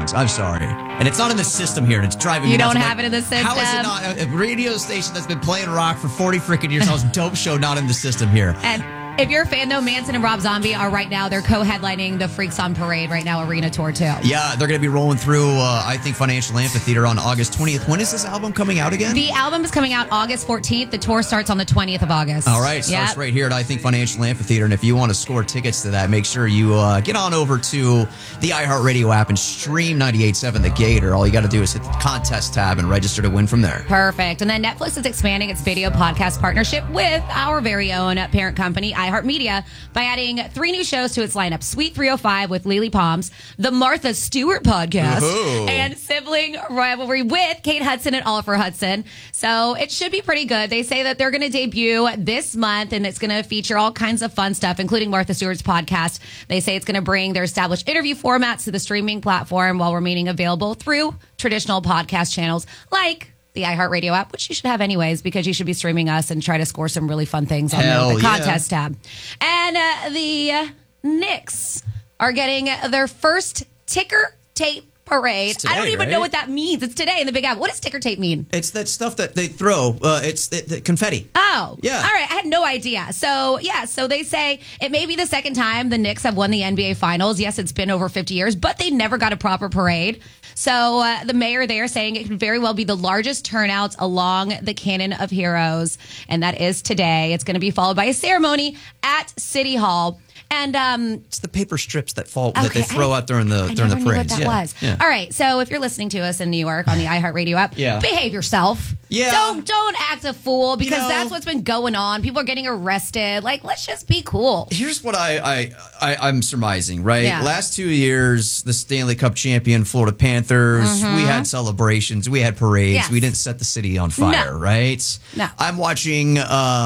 songs. I'm sorry. And it's not in the system here, and it's driving me You nuts. don't I'm have like, it in the system? How is it not? A radio station that's been playing rock for 40 freaking years. How's Dope Show not in the system here? And if you're a fan, though, Manson and Rob Zombie are right now. They're co-headlining the Freaks on Parade right now arena tour, too. Yeah, they're going to be rolling through, I think, Financial Amphitheater on August 20th. When is this album coming out again? The album is coming out August 14th. The tour starts on the 20th of August. All right, starts right here at, I think, Financial Amphitheater. And if you want to score tickets to that, make sure you get on over to the iHeartRadio app and stream 98.7 The Gator. All you got to do is hit the contest tab and register to win from there. Perfect. And then Netflix is expanding its video podcast partnership with our very own parent company, iHeartMedia, by adding 3 new shows to its lineup. Sweet 305 with Lily Palms, the Martha Stewart podcast, and Sibling Rivalry with Kate Hudson and Oliver Hudson. So it should be pretty good. They say that they're going to debut this month, and it's going to feature all kinds of fun stuff, including Martha Stewart's podcast. They say it's going to bring their established interview formats to the streaming platform while remaining available through traditional podcast channels like the iHeartRadio app, which you should have anyways, because you should be streaming us and try to score some really fun things on the contest tab. And the Knicks are getting their first ticker tape parade. Today, I don't even right? know what that means. It's today in the Big Apple. What does ticker tape mean? It's that stuff that they throw. It's the confetti. Oh, yeah. All right. I had no idea. So they say it may be the second time the Knicks have won the NBA Finals. Yes, it's been over 50 years, but they never got a proper parade. So the mayor there saying it could very well be the largest turnout along the Cannon of Heroes, and that is today. It's going to be followed by a ceremony at City Hall. And it's the paper strips that fall that they throw out during the parade. parades. What that was. Yeah. All right. So if you're listening to us in New York on the iHeartRadio app, behave yourself. Yeah. Don't act a fool, because that's what's been going on. People are getting arrested. Like, let's just be cool. Here's what I'm surmising, right? Yeah. Last 2 years, the Stanley Cup champion Florida Panthers, we had celebrations, we had parades, Yes. we didn't set the city on fire, right? No. I'm watching.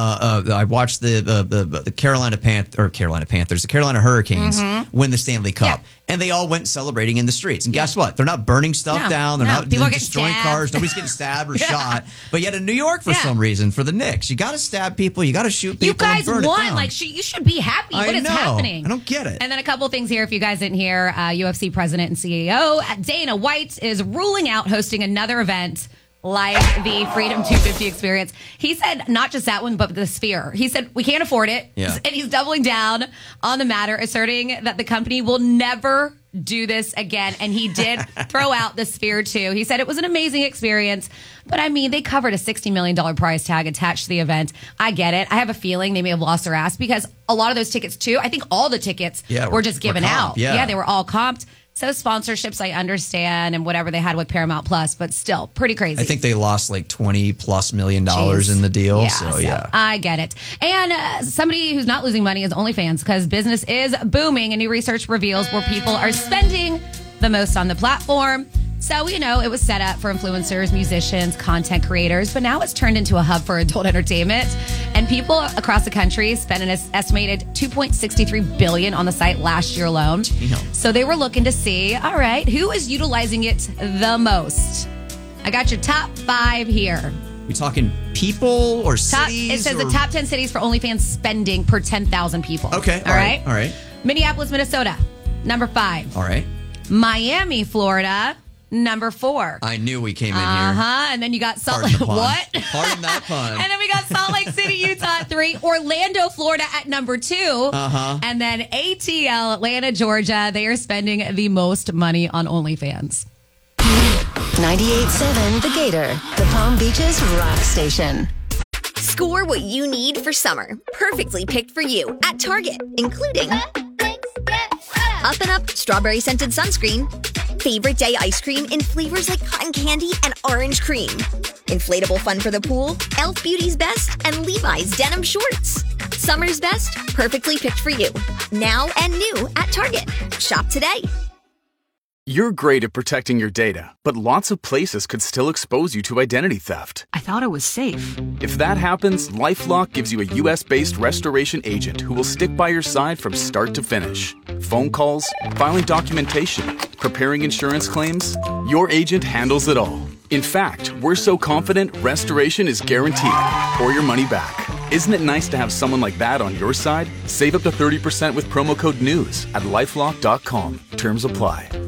I watched the Carolina Panthers, the Carolina Hurricanes win the Stanley Cup, and they all went celebrating in the streets. And guess what? They're not burning stuff down. They're not People are destroying getting cars. Nobody's getting stabbed or shot. But yet in New York, for some reason, for the Knicks, you got to stab people, you got to shoot people. You guys and burn won. it down. Like, you should be happy. What is happening? I don't get it. And then a couple of things here, if you guys didn't hear, UFC president and CEO Dana White is ruling out hosting another event like the Freedom 250 experience. He said not just that one, but the Sphere. He said we can't afford it. Yeah. And he's doubling down on the matter, asserting that the company will never do this again. And he did throw out the Sphere too. He said it was an amazing experience, but I mean, they covered a $60 million prize tag attached to the event. I get it. I have a feeling they may have lost their ass, because a lot of those tickets too, I think all the tickets were just given out. Yeah, they were all comped. So sponsorships, I understand, and whatever they had with Paramount Plus, but still pretty crazy. I think they lost like $20+ million in the deal. So I get it. And somebody who's not losing money is OnlyFans, because business is booming, and new research reveals where people are spending the most on the platform. So, it was set up for influencers, musicians, content creators, but now it's turned into a hub for adult entertainment. And people across the country spent an estimated $2.63 billion on the site last year alone. So they were looking to see, all right, who is utilizing it the most? I got your top 5 here. We talking people or cities? It says the top 10 cities for OnlyFans spending per 10,000 people. Okay. All right. All right. Minneapolis, Minnesota, number 5. All right. Miami, Florida, number 4. I knew we came in here. And then you got Salt Lake. What? Pardon that pun. And then we got Salt Lake City, Utah at 3. Orlando, Florida at number 2. And then ATL, Atlanta, Georgia. They are spending the most money on OnlyFans. 98.7 The Gator, the Palm Beaches rock station. Score what you need for summer. Perfectly picked for you at Target, including Up and Up strawberry scented sunscreen, favorite day ice cream in flavors like cotton candy and orange cream, inflatable fun for the pool, Elf Beauty's Best, and Levi's denim shorts. Summer's best, perfectly picked for you. Now and new at Target. Shop today. You're great at protecting your data, but lots of places could still expose you to identity theft. I thought it was safe. If that happens, LifeLock gives you a U.S.-based restoration agent who will stick by your side from start to finish. Phone calls, filing documentation, preparing insurance claims, your agent handles it all. In fact, we're so confident restoration is guaranteed or your money back. Isn't it nice to have someone like that on your side? Save up to 30% with promo code NEWS at LifeLock.com. Terms apply.